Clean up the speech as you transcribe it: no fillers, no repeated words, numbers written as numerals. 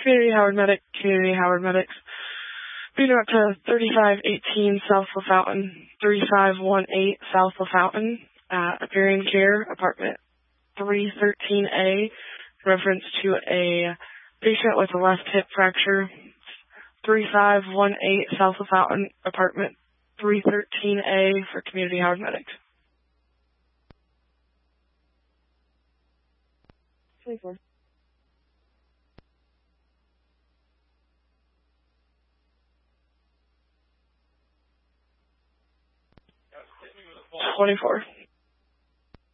Community Howard Medic, Community Howard Medics. Beat up to 3518 South LaFountain, 3518 South LaFountain, Appearing Care, apartment 313A, reference to a patient with a left hip fracture. 3518 South LaFountain, apartment 313A for Community Howard Medics. 24. 24.